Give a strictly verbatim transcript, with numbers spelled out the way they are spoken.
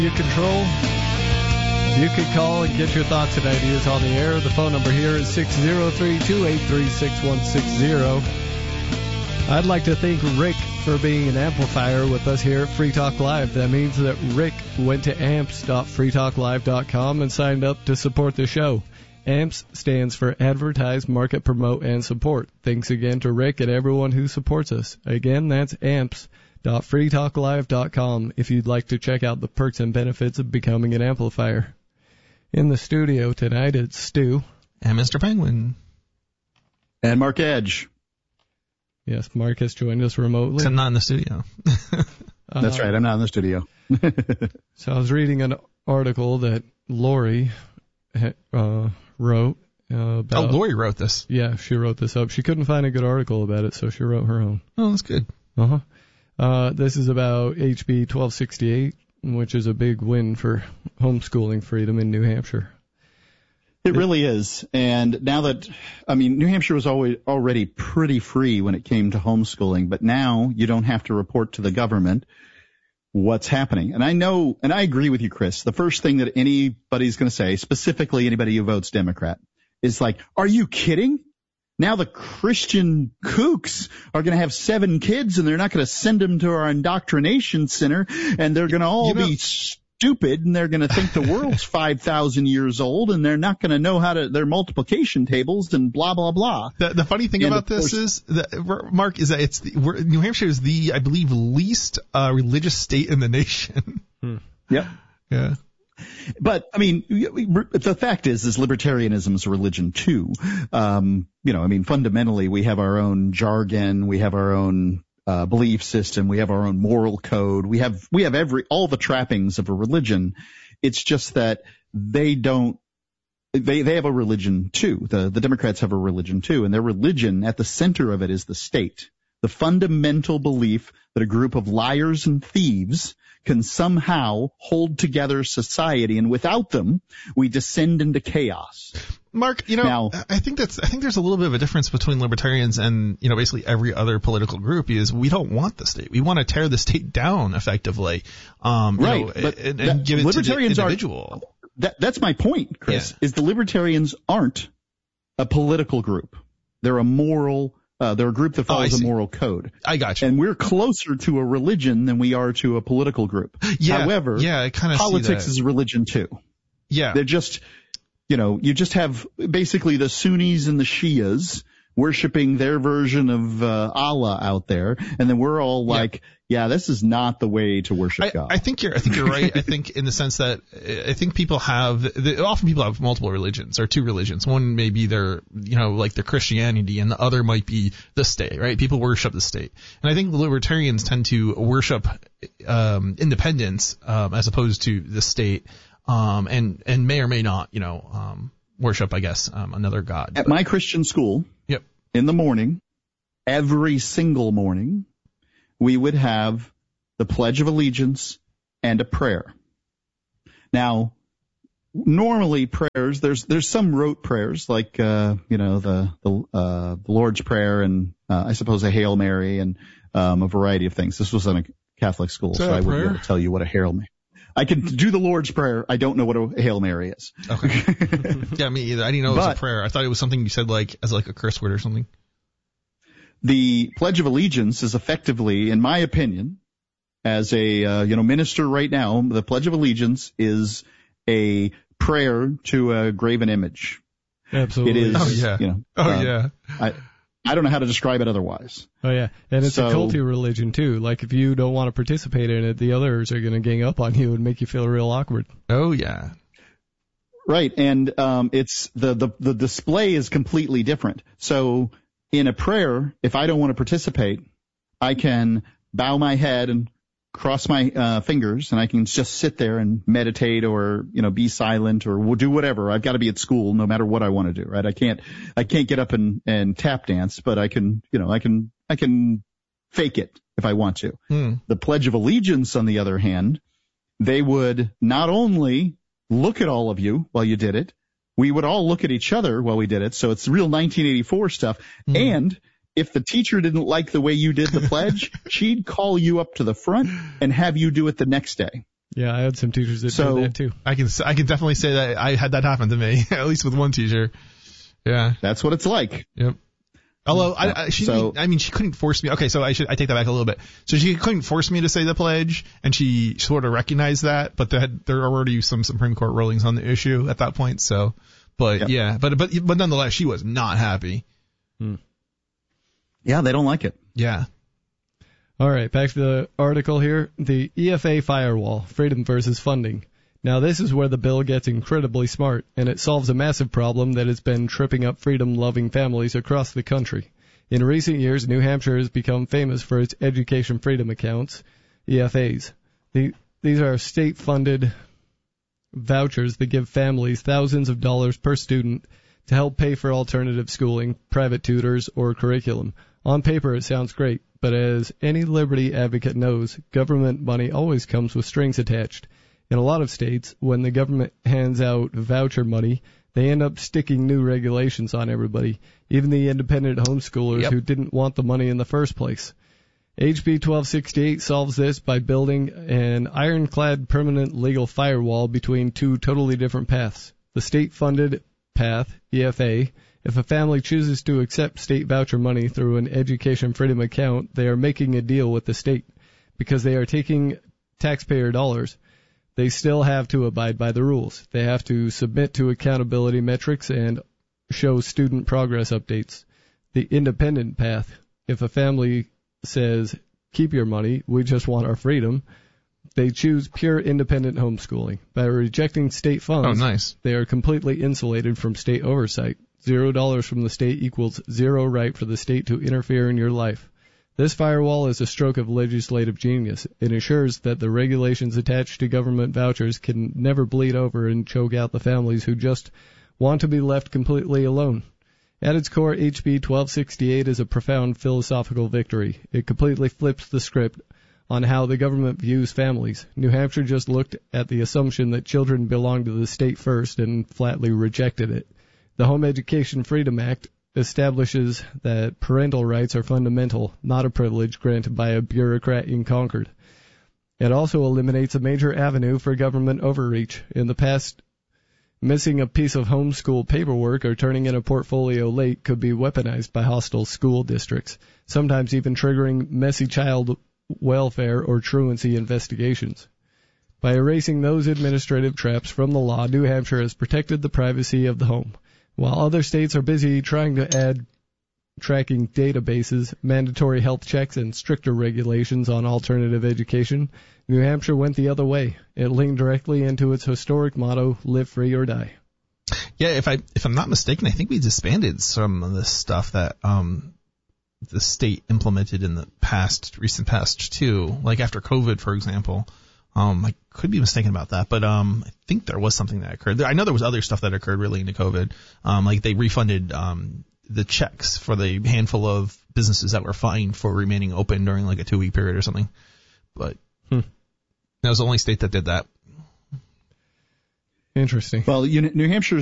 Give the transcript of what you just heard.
You control. You can call and get your thoughts and ideas on the air. The phone number here is six zero three, two eight three, six one six zero. I'd like to thank Rick for being an amplifier with us here at Free Talk Live. That means that Rick went to amps dot free talk live dot com and signed up to support the show. AMPS stands for Advertise, Market, Promote, and Support. Thanks again to Rick and everyone who supports us. Again, that's amps dot free talk live dot com if you'd like to check out the perks and benefits of becoming an amplifier. In the studio tonight, it's Stu. And Mister Penguin. And Mark Edge. Yes, Mark has joined us remotely. I'm not in the studio. uh, That's right, I'm not in the studio. So I was reading an article that Lori uh, wrote. Uh, about, oh, Lori wrote this. Yeah, she wrote this up. She couldn't find a good article about it, so she wrote her own. Oh, that's good. Uh-huh. Uh, this is about H B twelve sixty-eight, which is a big win for homeschooling freedom in New Hampshire. It really is. And now that, I mean, New Hampshire was always already pretty free when it came to homeschooling, but now you don't have to report to the government what's happening. And I know, and I agree with you, Chris, the first thing that anybody's going to say, specifically anybody who votes Democrat, is like, are you kidding? Now the Christian kooks are going to have seven kids and they're not going to send them to our indoctrination center and they're going to all you know, be stupid and they're going to think the world's five thousand years old and they're not going to know how to, their multiplication tables and blah, blah, blah. The, the funny thing and about this course, is, that, Mark, is that it's the, we're, New Hampshire is the, I believe, least uh, religious state in the nation. Hmm. Yep. Yeah. But, I mean, the fact is, is libertarianism is a religion, too. Um, you know, I mean, fundamentally, we have our own jargon. We have our own uh, belief system. We have our own moral code. We have we have every all the trappings of a religion. It's just that they don't they, they have a religion, too. The, the Democrats have a religion, too. And their religion, at the center of it, is the state. The fundamental belief that a group of liars and thieves can somehow hold together society, and without them, we descend into chaos. Mark, you know, now, I think that's I think there's a little bit of a difference between libertarians and, you know, basically every other political group is we don't want the state. We want to tear the state down effectively. Um, you right, know, but and, that, and give it libertarians to the individual. Are, that, that's my point, Chris, yeah. is the libertarians aren't a political group. They're a moral Uh, they're a group that follows oh, a moral code. I got you. And we're closer to a religion than we are to a political group. Yeah, However, yeah, I kind of politics see that. is religion too. Yeah. They're just, you know, you just have basically the Sunnis and the Shias worshiping their version of uh, Allah out there, and then we're all like, yeah, yeah this is not the way to worship I, God. I think you're I think you're right. I think in the sense that I think people have the, often people have multiple religions or two religions. One may be their, you know, like their Christianity, and the other might be the state, right? People worship the state. And I think the libertarians tend to worship um, independence um, as opposed to the state, um, and and may or may not, you know, um, worship, I guess, um, another god. At my Christian school, yep. in the morning, every single morning, we would have the Pledge of Allegiance and a prayer. Now, normally prayers, there's there's some rote prayers like uh, you know the the, uh, the Lord's Prayer and uh, I suppose a Hail Mary and um, a variety of things. This was in a Catholic school, so I wouldn't be able to tell you what a Hail Mary. I can do the Lord's Prayer. I don't know what a Hail Mary is. Okay. Yeah, me either. I didn't know it was but, a prayer. I thought it was something you said like as like a curse word or something. The Pledge of Allegiance is effectively, in my opinion, as a uh, you know minister right now, the Pledge of Allegiance is a prayer to a graven image. Absolutely. It is. Oh yeah. You know, oh uh, yeah. I I don't know how to describe it otherwise. Oh yeah, and it's so, a culty religion too. Like if you don't want to participate in it, the others are going to gang up on you and make you feel real awkward. Oh yeah. Right, and um, it's the, the the display is completely different. So in a prayer, if I don't want to participate, I can bow my head and cross my uh, fingers, and I can just sit there and meditate, or you know, be silent, or do whatever. I've got to be at school, no matter what I want to do. Right? I can't I can't get up and, and tap dance, but I can you know I can I can fake it if I want to. Hmm. The Pledge of Allegiance, on the other hand, they would not only look at all of you while you did it, we would all look at each other while we did it. So it's real nineteen eighty-four stuff. Hmm. And if the teacher didn't like the way you did the pledge, she'd call you up to the front and have you do it the next day. Yeah, I had some teachers that So- did that too. I can I can definitely say that I had that happen to me, at least with one teacher. Yeah. That's what it's like. Yep. Although I, I she So- didn't- I mean she couldn't force me. Okay, so I should I take that back a little bit. So she couldn't force me to say the pledge, and she sort of recognized that, but there had, there are already some Supreme Court rulings on the issue at that point. So, but Yep. yeah, but but but nonetheless, she was not happy. Yeah, they don't like it. Yeah. All right, back to the article here. The E F A firewall, freedom versus funding. Now, this is where the bill gets incredibly smart, and it solves a massive problem that has been tripping up freedom-loving families across the country. In recent years, New Hampshire has become famous for its education freedom accounts, E F As. The, these are state-funded vouchers that give families thousands of dollars per student to help pay for alternative schooling, private tutors, or curriculum. On paper, it sounds great, but as any liberty advocate knows, government money always comes with strings attached. In a lot of states, when the government hands out voucher money, they end up sticking new regulations on everybody, even the independent homeschoolers Yep. who didn't want the money in the first place. H B twelve sixty-eight solves this by building an ironclad permanent legal firewall between two totally different paths. The state-funded path, E F A, if a family chooses to accept state voucher money through an education freedom account, they are making a deal with the state because they are taking taxpayer dollars. They still have to abide by the rules. They have to submit to accountability metrics and show student progress updates. The independent path, if a family says, keep your money, we just want our freedom, they choose pure independent homeschooling. By rejecting state funds, Oh, nice. they are completely insulated from state oversight. Zero dollars from the state equals zero right for the state to interfere in your life. This firewall is a stroke of legislative genius. It ensures that the regulations attached to government vouchers can never bleed over and choke out the families who just want to be left completely alone. At its core, H B twelve sixty-eight is a profound philosophical victory. It completely flips the script on how the government views families. New Hampshire just looked at the assumption that children belong to the state first and flatly rejected it. The Home Education Freedom Act establishes that parental rights are fundamental, not a privilege granted by a bureaucrat in Concord. It also eliminates a major avenue for government overreach. In the past, missing a piece of homeschool paperwork or turning in a portfolio late could be weaponized by hostile school districts, sometimes even triggering messy child welfare or truancy investigations. By erasing those administrative traps from the law, New Hampshire has protected the privacy of the home. While other states are busy trying to add tracking databases, mandatory health checks, and stricter regulations on alternative education, New Hampshire went the other way. It linked directly into its historic motto, live free or die. Yeah, if I if I'm not mistaken, I think we disbanded some of this stuff that um the state implemented in the past, recent past too. Like after COVID, for example. Um, I could be mistaken about that, but um, I think there was something that occurred. I know there was other stuff that occurred relating to COVID. Um, like they refunded um the checks for the handful of businesses that were fined for remaining open during like a two week period or something. But Hmm. that was the only state that did that. Interesting. Well, you know, New Hampshire's